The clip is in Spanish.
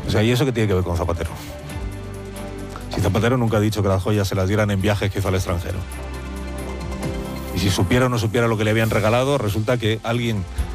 O sea, ¿y eso qué tiene que ver con Zapatero? Si Zapatero nunca ha dicho que las joyas se las dieran en viajes que hizo al extranjero. Y si supiera o no supiera lo que le habían regalado, resulta que alguien